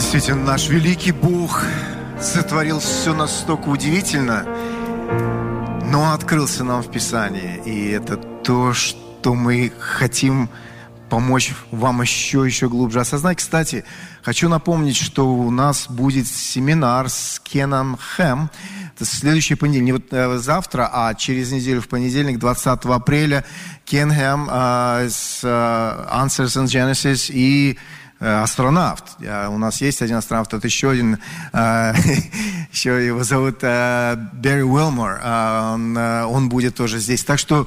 Действительно, наш великий Бог сотворил все настолько удивительно, но открылся нам в Писании. И это то, что мы хотим помочь вам еще глубже осознать. Кстати, хочу напомнить, что у нас будет семинар с Кеном Хэм. Это следующий понедельник, не вот завтра, а через неделю в понедельник, 20 апреля, Кен Хэм с Answers in Genesis и астронавт. У нас есть один астронавт, это еще один, еще его зовут Берри Уилмор. Он будет тоже здесь. Так что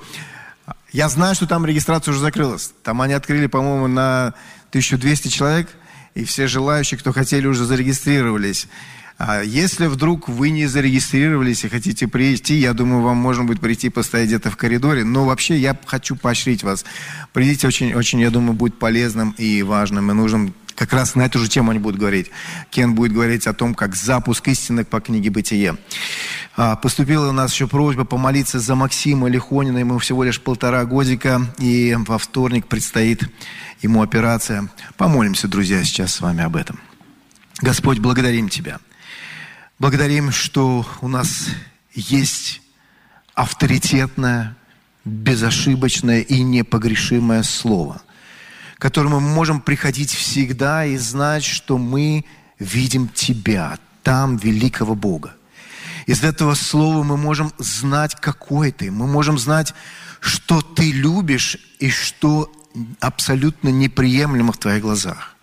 я знаю, что там регистрация уже закрылась. Там они открыли, по-моему, на 1200 человек, и все желающие, кто хотели, уже зарегистрировались. Если вдруг вы не зарегистрировались и хотите прийти, я думаю, вам можно будет прийти, постоять где-то в коридоре. Но вообще я хочу поощрить вас. Придите, очень, я думаю, будет полезным и важным, и нужным. Как раз на эту же тему они будут говорить. Кен будет говорить о том, как запуск истины по книге «Бытие». Поступила у нас еще просьба помолиться за Максима Лихонина. Ему всего лишь 1,5 годика, и во вторник предстоит ему операция. Помолимся, друзья, сейчас с вами об этом. Господь, благодарим Тебя. Благодарим, что у нас есть авторитетное, безошибочное и непогрешимое Слово, к которому мы можем приходить всегда и знать, что мы видим Тебя, там великого Бога. Из этого Слова мы можем знать, какой Ты. Мы можем знать, что Ты любишь и что абсолютно неприемлемо в Твоих глазах.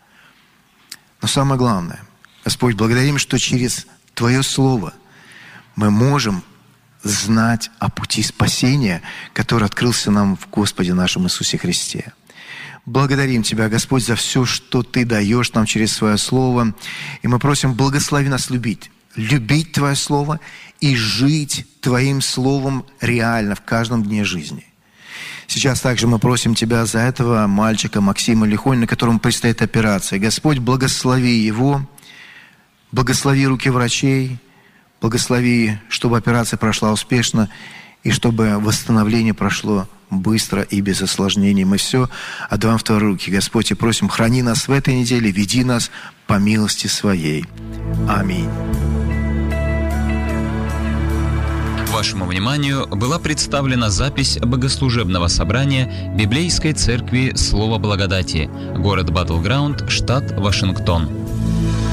Но самое главное, Господь, благодарим, что через Твое Слово мы можем знать о пути спасения, который открылся нам в Господе нашем Иисусе Христе. Благодарим Тебя, Господь, за все, что Ты даешь нам через Свое Слово. И мы просим, благослови нас любить Твое Слово и жить Твоим Словом реально в каждом дне жизни. Сейчас также мы просим Тебя за этого мальчика Максима Лихонина, которому предстоит операция. Господь, благослови его, благослови руки врачей, благослови, чтобы операция прошла успешно и чтобы восстановление прошло быстро и без осложнений. Мы все отдаем в Твои руки, Господь, и просим, храни нас в этой неделе, веди нас по милости Своей. Аминь. Вашему вниманию была представлена запись богослужебного собрания Библейской церкви Слово Благодати, город Батлграунд, штат Вашингтон.